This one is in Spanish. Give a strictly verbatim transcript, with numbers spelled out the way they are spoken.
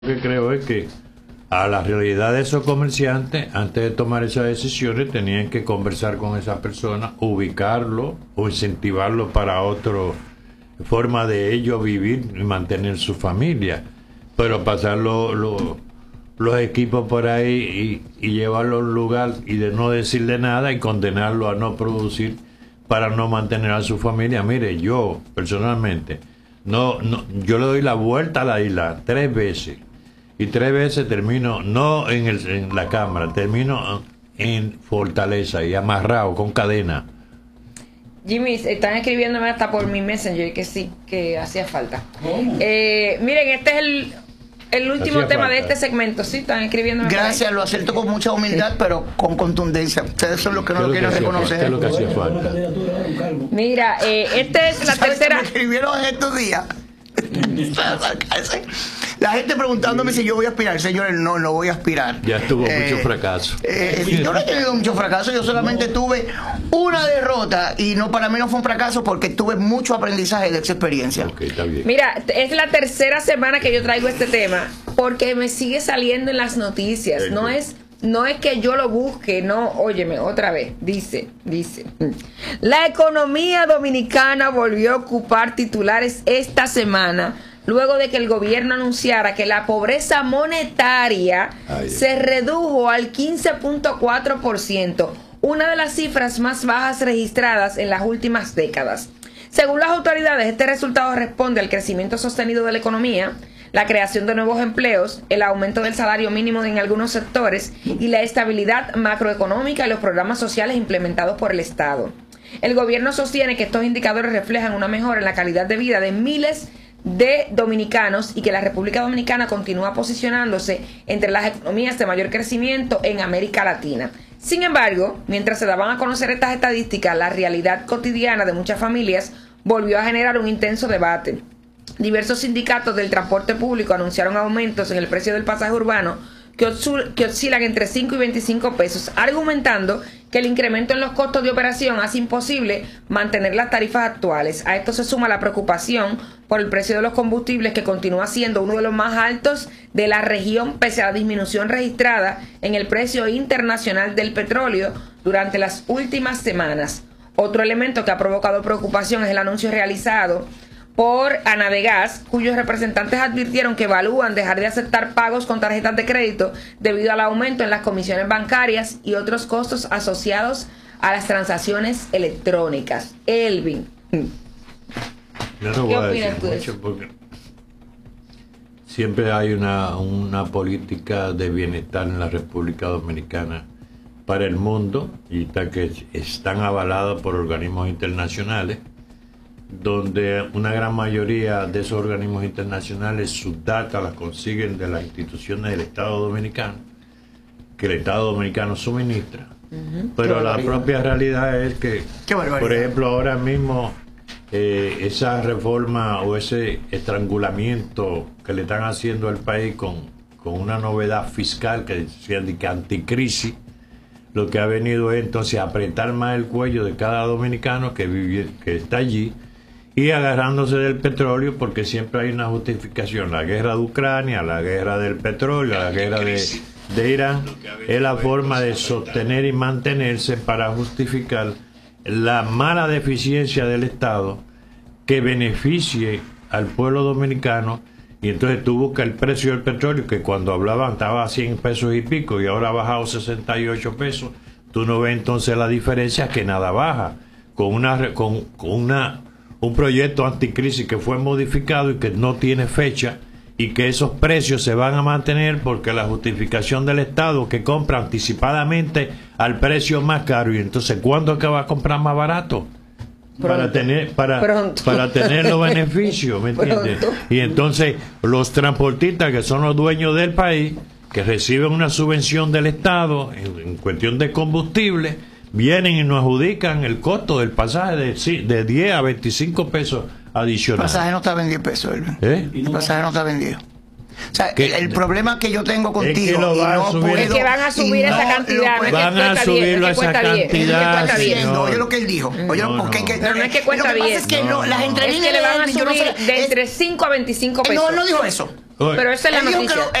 Lo que creo es que a la realidad de esos comerciantes, antes de tomar esas decisiones, tenían que conversar con esas personas, ubicarlo o incentivarlo para otra forma de ellos vivir y mantener su familia. Pero pasar lo, lo, los equipos por ahí y, y llevarlo a un lugar y de no decirle nada y condenarlo a no producir para no mantener a su familia. Mire, yo personalmente, no, no, yo le doy la vuelta a la isla tres veces. Y tres veces termino, no en, el, en la cámara, termino en Fortaleza y amarrado con cadena. Jimmy, están escribiéndome hasta por mi Messenger que sí, que hacía falta. Eh, miren, este es el, el último Hacía tema falta. de este segmento. Sí, están escribiéndome. Gracias, lo acepto con mucha humildad, pero con contundencia. Ustedes son los que no lo quieren reconocer. ¿Qué es lo que hacía falta? Mira, eh, esta es la ¿Sabes tercera. que me escribieron en estos días? La gente preguntándome si yo voy a aspirar. Señores, no, no voy a aspirar. Ya tuvo eh, mucho fracaso. Eh, yo no he tenido mucho fracaso. Yo solamente tuve una derrota y no, para mí no fue un fracaso porque tuve mucho aprendizaje de esa experiencia. Ok, está bien. Mira, es la tercera semana que yo traigo este tema porque me sigue saliendo en las noticias. No es, no es que yo lo busque, no. Óyeme, otra vez. Dice, dice. La economía dominicana volvió a ocupar titulares esta semana, luego de que el gobierno anunciara que la pobreza monetaria Ay, se redujo al quince punto cuatro por ciento, una de las cifras más bajas registradas en las últimas décadas. Según las autoridades, este resultado responde al crecimiento sostenido de la economía, la creación de nuevos empleos, el aumento del salario mínimo en algunos sectores y la estabilidad macroeconómica y los programas sociales implementados por el Estado. El gobierno sostiene que estos indicadores reflejan una mejora en la calidad de vida de miles de dominicanos y que la República Dominicana continúa posicionándose entre las economías de mayor crecimiento en América Latina. Sin embargo, mientras se daban a conocer estas estadísticas, la realidad cotidiana de muchas familias volvió a generar un intenso debate. Diversos sindicatos del transporte público anunciaron aumentos en el precio del pasaje urbano que, oscil- que oscilan entre cinco y veinticinco pesos, argumentando que el incremento en los costos de operación hace imposible mantener las tarifas actuales. A esto se suma la preocupación por el precio de los combustibles, que continúa siendo uno de los más altos de la región pese a la disminución registrada en el precio internacional del petróleo durante las últimas semanas. Otro elemento que ha provocado preocupación es el anuncio realizado por Anadegas, cuyos representantes advirtieron que evalúan dejar de aceptar pagos con tarjetas de crédito debido al aumento en las comisiones bancarias y otros costos asociados a las transacciones electrónicas. Elvin, Yo no voy ¿qué a opinas decir tú de mucho eso? porque siempre hay una, una política de bienestar en la República Dominicana para el mundo y está que están avalados por organismos internacionales, donde una gran mayoría de esos organismos internacionales sus datas las consiguen de las instituciones del Estado Dominicano, que el Estado Dominicano suministra. Uh-huh. Pero la propia realidad es que, por ejemplo, ahora mismo eh, esa reforma o ese estrangulamiento que le están haciendo al país con, con una novedad fiscal que decían que anticrisis, lo que ha venido es entonces a apretar más el cuello de cada dominicano que vive, que está allí, y agarrándose del petróleo, porque siempre hay una justificación. La guerra de Ucrania, la guerra del petróleo, la guerra de, de Irán, es la forma de sostener y mantenerse para justificar la mala deficiencia del Estado que beneficie al pueblo dominicano. Y entonces tú buscas el precio del petróleo, que cuando hablaban estaba a cien pesos y pico y ahora ha bajado sesenta y ocho pesos. Tú no ves entonces la diferencia, que nada baja, con una con, con una un proyecto anticrisis que fue modificado y que no tiene fecha, y que esos precios se van a mantener porque la justificación del Estado que compra anticipadamente al precio más caro. Y entonces, ¿cuándo es que va a comprar más barato? Pronto. Para tener para, para tener los beneficios, ¿me entiendes? Pronto. Y entonces los transportistas, que son los dueños del país, que reciben una subvención del Estado en, en cuestión de combustible, vienen y nos adjudican el costo del pasaje de, de diez a veinticinco pesos adicionales. El pasaje no está en diez pesos, Elvin. ¿Eh? El pasaje no está vendido. O sea, ¿Qué? el problema que yo tengo contigo es que, lo y no a subir, puedo, es que van a subir esa no cantidad, no es que van a subirlo a esa cantidad. No, oye lo que él dijo. Oye, no, porque no. que, no, no es que cuesta lo que pasa diez. es que no, no, las no. entrevistas es que le van a de Elvin, yo subir no sé, de es, entre cinco a veinticinco pesos. No, no dijo eso. Oye, Pero esa es la Él dijo que noticia. lo-